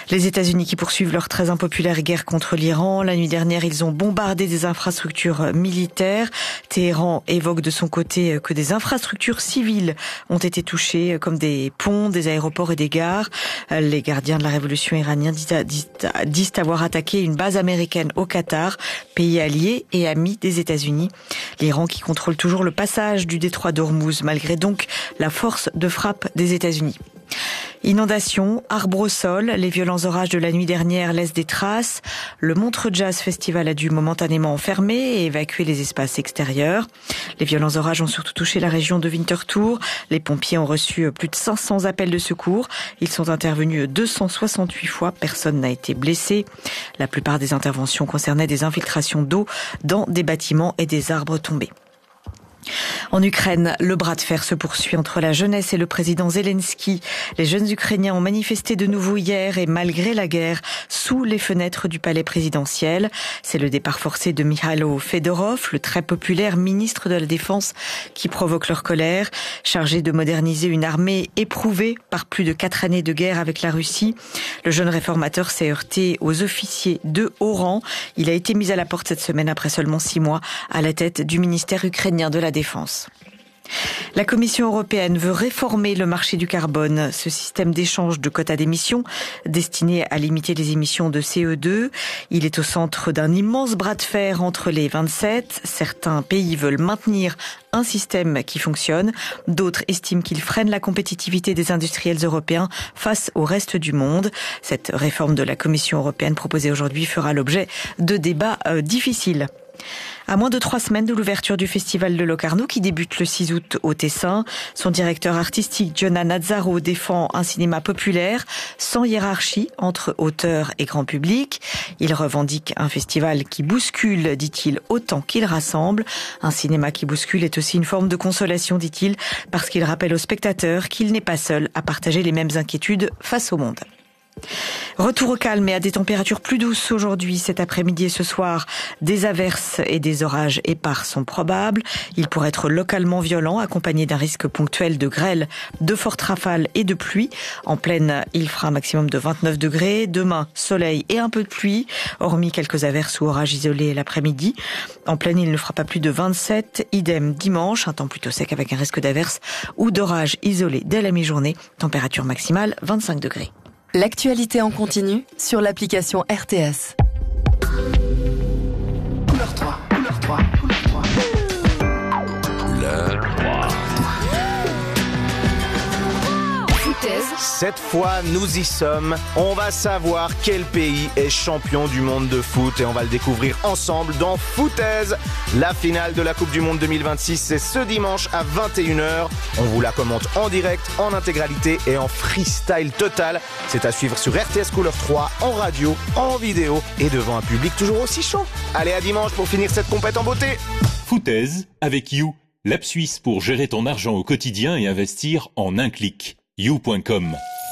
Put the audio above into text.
Les États-Unis qui poursuivent leur très impopulaire guerre contre l'Iran. La nuit dernière, ils ont bombardé des infrastructures militaires. Téhéran évoque de son côté que des infrastructures civiles ont été touchées, comme des ponts, des aéroports et des gares. Les gardiens de la révolution iranienne disent avoir attaqué une base américaine au Qatar, pays allié et ami des États-Unis. L'Iran qui contrôle toujours le passage du détroit d'Ormuz, malgré donc la force de frappe des États-Unis. Inondations, arbres au sol, les violents orages de la nuit dernière laissent des traces. Le Montreux Jazz Festival a dû momentanément fermer et évacuer les espaces extérieurs. Les violents orages ont surtout touché la région de Winterthur. Les pompiers ont reçu plus de 500 appels de secours. Ils sont intervenus 268 fois. Personne n'a été blessé. La plupart des interventions concernaient des infiltrations d'eau dans des bâtiments et des arbres tombés. En Ukraine, le bras de fer se poursuit entre la jeunesse et le président Zelensky. Les jeunes Ukrainiens ont manifesté de nouveau hier et malgré la guerre, sous les fenêtres du palais présidentiel. C'est le départ forcé de Mikhailo Fedorov, le très populaire ministre de la Défense, qui provoque leur colère. Chargé de moderniser une armée éprouvée par plus de 4 années de guerre avec la Russie, le jeune réformateur s'est heurté aux officiers de haut rang. Il a été mis à la porte cette semaine après seulement 6 mois à la tête du ministère ukrainien de la Défense. La Commission européenne veut réformer le marché du carbone, ce système d'échange de quotas d'émissions destiné à limiter les émissions de CO2. Il est au centre d'un immense bras de fer entre les 27. Certains pays veulent maintenir un système qui fonctionne. D'autres estiment qu'il freine la compétitivité des industriels européens face au reste du monde. Cette réforme de la Commission européenne proposée aujourd'hui fera l'objet de débats difficiles. À moins de 3 semaines de l'ouverture du festival de Locarno qui débute le 6 août au Tessin, son directeur artistique Gianna Nazzaro défend un cinéma populaire sans hiérarchie entre auteurs et grand public. Il revendique un festival qui bouscule, dit-il, autant qu'il rassemble. Un cinéma qui bouscule est aussi une forme de consolation, dit-il, parce qu'il rappelle aux spectateurs qu'il n'est pas seul à partager les mêmes inquiétudes face au monde. Retour au calme et à des températures plus douces aujourd'hui, cet après-midi et ce soir. Des averses et des orages épars sont probables. Ils pourraient être localement violents, accompagnés d'un risque ponctuel de grêle, de fortes rafales et de pluie. En plaine, il fera un maximum de 29 degrés. Demain, soleil et un peu de pluie, hormis quelques averses ou orages isolés l'après-midi. En plaine, il ne fera pas plus de 27. Idem dimanche, un temps plutôt sec avec un risque d'averses ou d'orages isolés dès la mi-journée. Température maximale 25 degrés. L'actualité en continu sur l'application RTS. Couleur 3, couleur 3, couleur 3. Couleur 3. Foutaise. Cette fois, nous y sommes. On va savoir quel pays est champion du monde de foot et on va le découvrir ensemble dans Foutaise. La finale de la Coupe du Monde 2026, c'est ce dimanche à 21h. On vous la commente en direct, en intégralité et en freestyle total. C'est à suivre sur RTS Couleur 3, en radio, en vidéo et devant un public toujours aussi chaud. Allez, à dimanche pour finir cette compète en beauté. Foutaise avec You, l'app suisse pour gérer ton argent au quotidien et investir en un clic. You.com